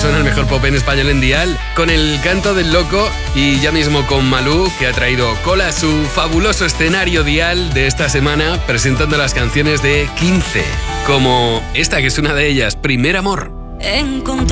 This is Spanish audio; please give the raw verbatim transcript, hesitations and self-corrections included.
suena el mejor pop en español en Dial, con el canto del loco y ya mismo con Malú, que ha traído cola a su fabuloso escenario Dial de esta semana, presentando las canciones de quince, como esta que es una de ellas, Primer Amor. Encontré